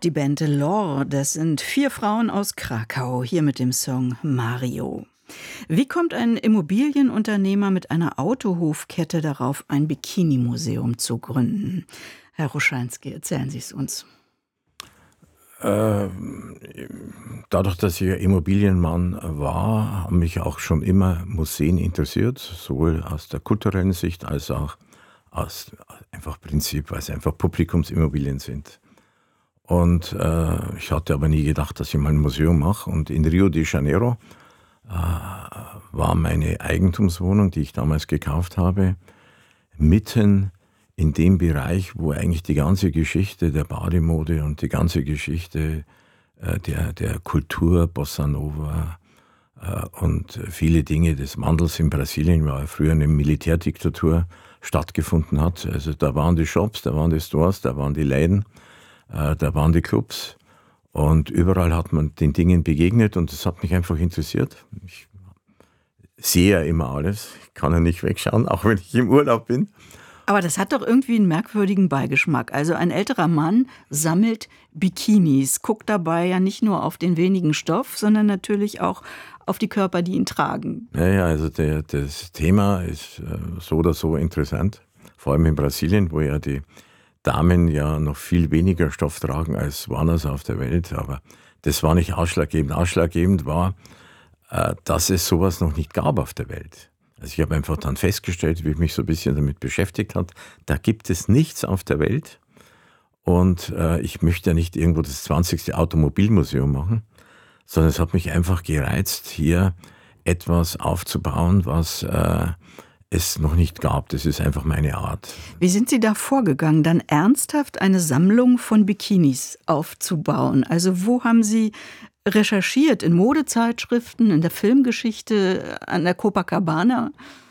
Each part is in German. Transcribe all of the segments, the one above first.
die Band Lore. Das sind 4 Frauen aus Krakau, hier mit dem Song Mario. Wie kommt ein Immobilienunternehmer mit einer Autohofkette darauf, ein Bikini-Museum zu gründen? Herr Ruschanski, erzählen Sie es uns. Dadurch, dass ich Immobilienmann war, haben mich auch schon immer Museen interessiert, sowohl aus der kulturellen Sicht als auch aus einfach Prinzip, weil es einfach Publikumsimmobilien sind. Und ich hatte aber nie gedacht, dass ich mal ein Museum mache. Und in Rio de Janeiro war meine Eigentumswohnung, die ich damals gekauft habe, mitten in dem Bereich, wo eigentlich die ganze Geschichte der Bademode und die ganze Geschichte der Kultur, Bossa Nova und viele Dinge des Wandels in Brasilien, war früher eine Militärdiktatur, stattgefunden hat. Also da waren die Shops, da waren die Stores, da waren die Läden, da waren die Clubs und überall hat man den Dingen begegnet und das hat mich einfach interessiert. Ich sehe ja immer alles, ich kann ja nicht wegschauen, auch wenn ich im Urlaub bin. Aber das hat doch irgendwie einen merkwürdigen Beigeschmack. Also ein älterer Mann sammelt Bikinis, guckt dabei ja nicht nur auf den wenigen Stoff, sondern natürlich auch auf die Körper, die ihn tragen. Ja, also das Thema ist so oder so interessant, vor allem in Brasilien, wo ja die Damen ja noch viel weniger Stoff tragen als woanders auf der Welt. Aber das war nicht ausschlaggebend. Ausschlaggebend war, dass es sowas noch nicht gab auf der Welt. Also ich habe einfach dann festgestellt, wie ich mich so ein bisschen damit beschäftigt habe, da gibt es nichts auf der Welt und ich möchte ja nicht irgendwo das 20. Automobilmuseum machen, sondern es hat mich einfach gereizt, hier etwas aufzubauen, was es noch nicht gab. Das ist einfach meine Art. Wie sind Sie da vorgegangen, dann ernsthaft eine Sammlung von Bikinis aufzubauen? Also wo haben Sie recherchiert? In Modezeitschriften, in der Filmgeschichte, an der Copacabana?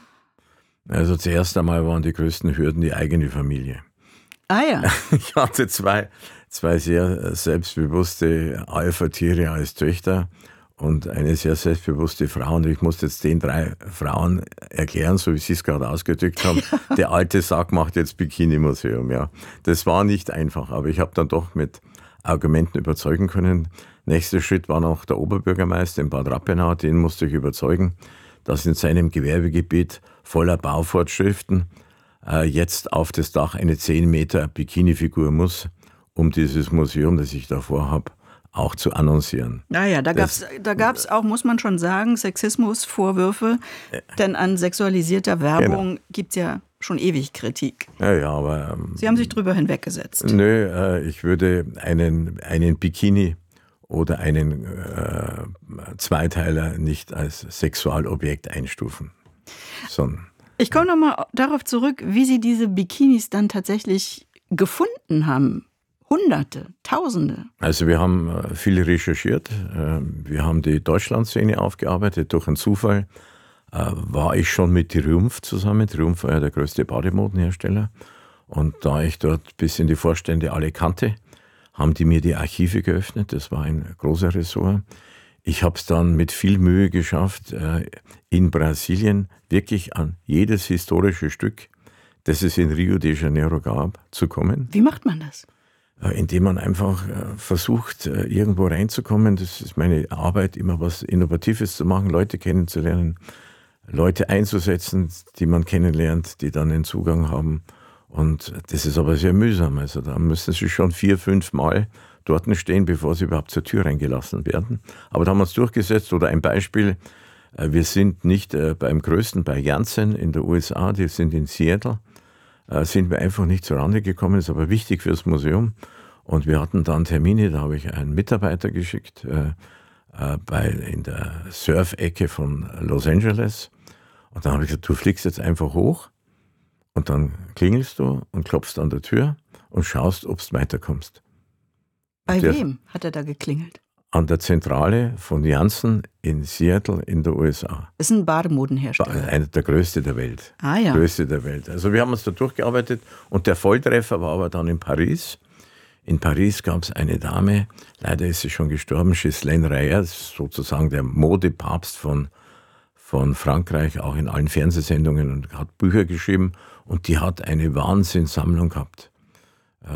Also zuerst einmal waren die größten Hürden die eigene Familie. Ah ja. Ich hatte zwei sehr selbstbewusste Alpha-Tiere als Töchter und eine sehr selbstbewusste Frau. Und ich musste jetzt den 3 Frauen erklären, so wie Sie es gerade ausgedrückt haben, ja. Der alte Sack macht jetzt Bikini-Museum. Ja. Das war nicht einfach, aber ich habe dann doch mit Argumenten überzeugen können. Nächster Schritt war noch der Oberbürgermeister in Bad Rappenau, den musste ich überzeugen, dass in seinem Gewerbegebiet voller Baufortschriften jetzt auf das Dach eine 10 Meter Bikini-Figur muss, um dieses Museum, das ich davor habe, auch zu annoncieren. Naja, da gab's auch, muss man schon sagen, Sexismusvorwürfe, denn an sexualisierter Werbung gibt's ja schon ewig Kritik. Ja, aber Sie haben sich drüber hinweggesetzt. Nö, ich würde einen Bikini oder einen Zweiteiler nicht als Sexualobjekt einstufen. Ich komme nochmal darauf zurück, wie Sie diese Bikinis dann tatsächlich gefunden haben. Hunderte, Tausende. Also wir haben viel recherchiert. Wir haben die Deutschlandszene aufgearbeitet. Durch einen Zufall war ich schon mit Triumph zusammen. Triumph war ja der größte Bademodenhersteller. Und da ich dort bis in die Vorstände alle kannte, haben die mir die Archive geöffnet. Das war ein großer Ressort. Ich habe es dann mit viel Mühe geschafft, in Brasilien wirklich an jedes historische Stück, das es in Rio de Janeiro gab, zu kommen. Wie macht man das? Indem man einfach versucht, irgendwo reinzukommen. Das ist meine Arbeit, immer was Innovatives zu machen, Leute kennenzulernen, Leute einzusetzen, die man kennenlernt, die dann den Zugang haben. Und das ist aber sehr mühsam. Also da müssen sie schon 4, 5 Mal dort stehen, bevor sie überhaupt zur Tür reingelassen werden. Aber da haben wir uns durchgesetzt. Oder ein Beispiel, wir sind nicht beim größten, bei Janssen in der USA, die sind in Seattle. Sind wir einfach nicht zurande gekommen, ist aber wichtig fürs Museum. Und wir hatten dann Termine, da habe ich einen Mitarbeiter geschickt, in der Surf-Ecke von Los Angeles. Und dann habe ich gesagt, du fliegst jetzt einfach hoch und dann klingelst du und klopfst an der Tür und schaust, ob du weiterkommst. Bei wem hat er da geklingelt? An der Zentrale von Janssen in Seattle in der USA. Das ist ein Bademodenhersteller. Einer der größte der Welt. Ah ja. Größte der Welt. Also wir haben uns da durchgearbeitet und der Volltreffer war aber dann in Paris. In Paris gab es eine Dame, leider ist sie schon gestorben, Ghislaine Reyer, sozusagen der Modepapst von Frankreich, auch in allen Fernsehsendungen und hat Bücher geschrieben und die hat eine Wahnsinnssammlung gehabt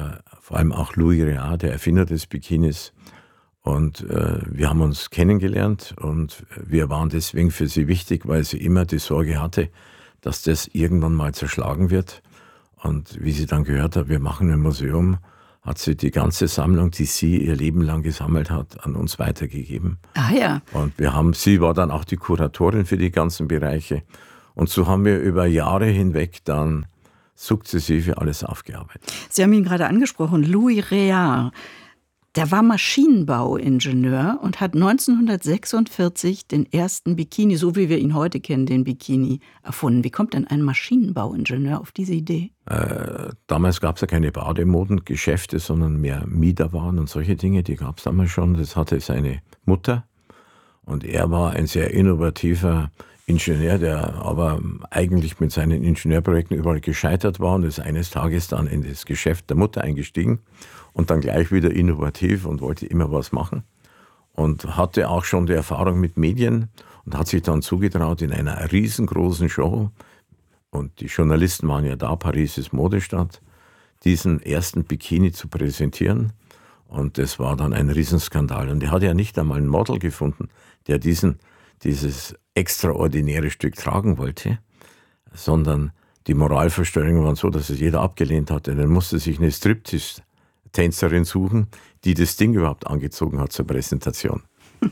vor allem auch Louis Réard, der Erfinder des Bikinis. Und wir haben uns kennengelernt und wir waren deswegen für sie wichtig, weil sie immer die Sorge hatte, dass das irgendwann mal zerschlagen wird. Und wie sie dann gehört hat, wir machen ein Museum, hat sie die ganze Sammlung, die sie ihr Leben lang gesammelt hat, an uns weitergegeben. Ah ja. Und sie war dann auch die Kuratorin für die ganzen Bereiche. Und so haben wir über Jahre hinweg dann sukzessive alles aufgearbeitet. Sie haben ihn gerade angesprochen, Louis Réard. Der war Maschinenbauingenieur und hat 1946 den ersten Bikini, so wie wir ihn heute kennen, den Bikini, erfunden. Wie kommt denn ein Maschinenbauingenieur auf diese Idee? Damals gab es ja keine Bademodengeschäfte, sondern mehr Miederwaren und solche Dinge, die gab es damals schon. Das hatte seine Mutter und er war ein sehr innovativer Ingenieur, der aber eigentlich mit seinen Ingenieurprojekten überall gescheitert war und ist eines Tages dann in das Geschäft der Mutter eingestiegen und dann gleich wieder innovativ und wollte immer was machen und hatte auch schon die Erfahrung mit Medien und hat sich dann zugetraut, in einer riesengroßen Show, und die Journalisten waren ja da, Paris ist Modestadt, diesen ersten Bikini zu präsentieren. Und das war dann ein Riesenskandal. Und er hat ja nicht einmal ein Model gefunden, der dieses extraordinäre Stück tragen wollte, sondern die Moralvorstellungen waren so, dass es jeder abgelehnt hatte. Dann musste sich eine Striptease-Tänzerin suchen, die das Ding überhaupt angezogen hat zur Präsentation.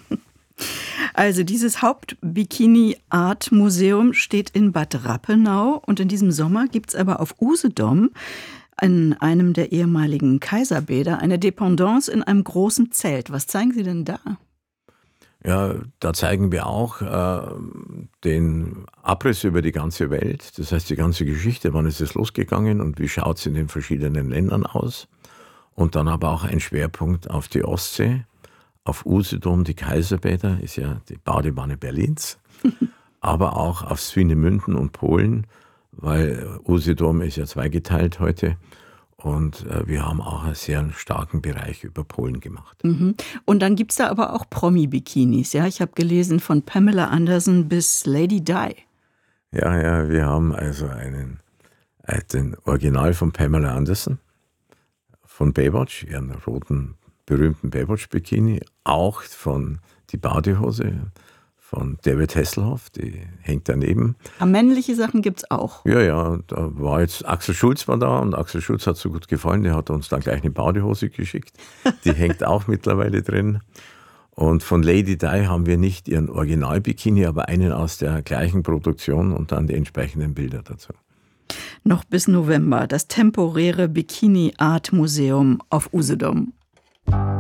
Also dieses Haupt-Bikini-Art-Museum steht in Bad Rappenau und in diesem Sommer gibt es aber auf Usedom in einem der ehemaligen Kaiserbäder eine Dependance in einem großen Zelt. Was zeigen Sie denn da? Ja, da zeigen wir auch den Abriss über die ganze Welt. Das heißt, die ganze Geschichte, wann ist es losgegangen und wie schaut es in den verschiedenen Ländern aus. Und dann aber auch ein Schwerpunkt auf die Ostsee, auf Usedom, die Kaiserbäder, ist ja die Badewanne Berlins, aber auch auf Swinemünden und Polen, weil Usedom ist ja zweigeteilt heute. Und wir haben auch einen sehr starken Bereich über Polen gemacht. Und dann gibt es da aber auch Promi-Bikinis. Ja? Ich habe gelesen von Pamela Anderson bis Lady Di. Ja, wir haben also den Original von Pamela Anderson, von Baywatch, ihren roten, berühmten Baywatch-Bikini, auch von die Badehose von David Hasselhoff, die hängt daneben. Männliche Sachen gibt es auch. Ja, da war jetzt Axel Schulz war da und Axel Schulz hat so gut gefallen, der hat uns dann gleich eine Badehose geschickt. Die hängt auch mittlerweile drin. Und von Lady Di haben wir nicht ihren Original-Bikini, aber einen aus der gleichen Produktion und dann die entsprechenden Bilder dazu. Noch bis November das temporäre Bikini-Art-Museum auf Usedom.